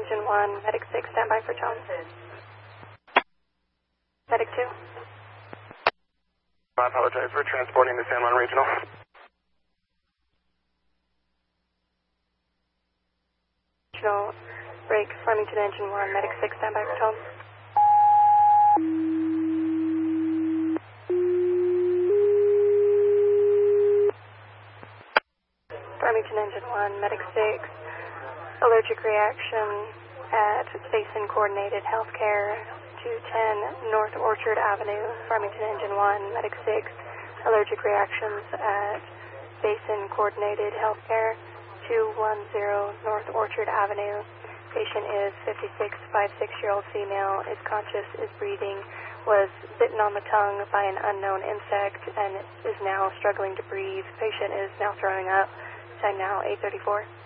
Engine 1, Medic 6, stand by for tone. Medic 2. I apologize, we're transporting to San Juan Regional. Regional, break, Farmington Engine 1, Medic 6, stand by for tone. Farmington Engine 1, Medic 6, allergic reaction at Basin Coordinated Healthcare, 210 North Orchard Avenue, Farmington Engine 1, Medic 6, allergic reactions at Basin Coordinated Healthcare, 210 North Orchard Avenue. Patient is 56, 56-year-old female, is conscious, is breathing, was bitten on the tongue by an unknown insect, and is now struggling to breathe. Patient is now throwing up. Time now 8:34.